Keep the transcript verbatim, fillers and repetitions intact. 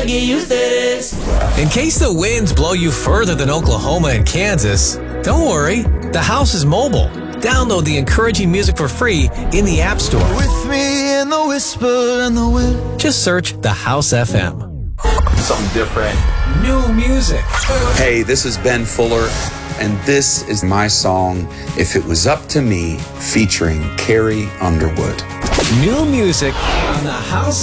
get used to this. In case the winds blow you further than Oklahoma and Kansas, don't worry, the house is mobile. Download the encouraging music for free in the App Store. With me in the whisper and the wind. Just search The House F M. Something different. New music. Hey, this is Ben Fuller, and this is my song, If It Was Up to Me, featuring Carrie Underwood. New music on The House